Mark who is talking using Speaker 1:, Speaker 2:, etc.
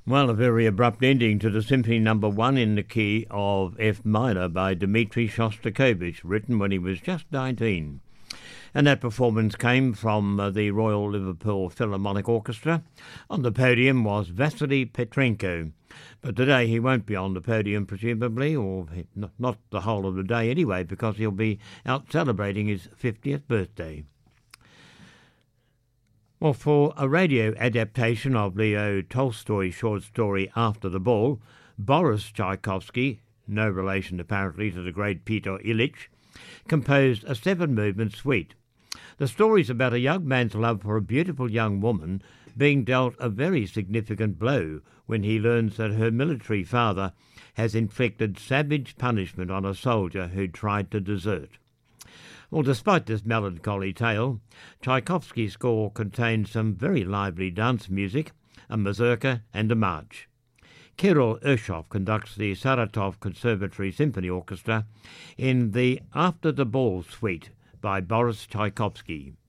Speaker 1: Well, a very abrupt ending to the Symphony Number 1 in the key of F minor by Dmitri Shostakovich, written when he was just 19. And that performance came from the Royal Liverpool Philharmonic Orchestra. On the podium was Vasily Petrenko. But today he won't be on the podium, presumably, or not the whole of the day anyway, because he'll be out celebrating his 50th birthday. Well, for a radio adaptation of Leo Tolstoy's short story After the Ball, Boris Tchaikovsky, no relation apparently to the great Peter Ilyich, composed a 7-movement suite. The story is about a young man's love for a beautiful young woman being dealt a very significant blow when he learns that her military father has inflicted savage punishment on a soldier who tried to desert. Well, despite this melancholy tale, Tchaikovsky's score contains some very lively dance music, a mazurka and a march. Kirill Urshov conducts the Saratov Conservatory Symphony Orchestra in the After the Ball suite by Boris Tchaikovsky.